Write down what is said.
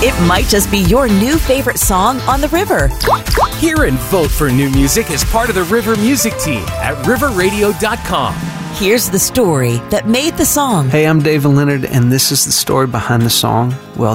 It might just be your new favorite song on the river. Hear and vote for new music as part of the River Music Team at riverradio.com. Here's the story that made the song. Hey, I'm David Leonard, and this is the story behind the song, Well